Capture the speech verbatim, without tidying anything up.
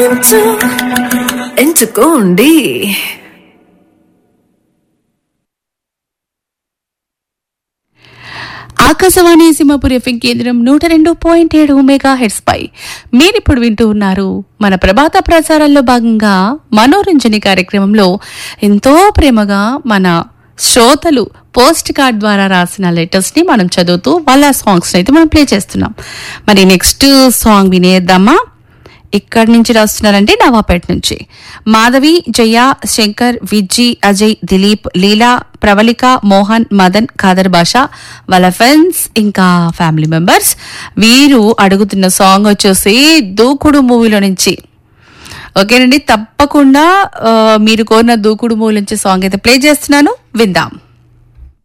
ఎంచు ఎంచుకోండి. ఆకాశవాణి సింహపురి ఎఫ్ఎం కేంద్రం నూట రెండు పాయింట్ ఏడు మెగా హెడ్స్ పై మీరిప్పుడు వింటూ ఉన్నారు మన ప్రభాత ప్రసారాల్లో భాగంగా మనోరంజని కార్యక్రమంలో ఎంతో ప్రేమగా మన శ్రోతలు పోస్ట్ కార్డ్ ద్వారా రాసిన లెటర్స్ ని మనం చదువుతూ వాళ్ళ సాంగ్స్ అయితే మనం ప్లే చేస్తున్నాం. మరి నెక్స్ట్ సాంగ్ వినేద్దామా? ఇక్కడి నుంచి రాస్తున్నారంటే నవాపేట నుంచి మాధవి, జయ, శంకర్, విజ్జి, అజయ్, దిలీప్, లీలా, ప్రవళిక, మోహన్, మదన్, ఖాదర్ బాషా, వాళ్ళ ఫ్రెండ్స్ ఇంకా ఫ్యామిలీ మెంబర్స్ వీరు అడుగుతున్న సాంగ్ వచ్చేసి దూకుడు మూవీలో నుంచి. ఓకేనండి, తప్పకుండా మీరు కోరిన దూకుడు మూవీ నుంచి సాంగ్ అయితే ప్లే చేస్తున్నాను, విందాం.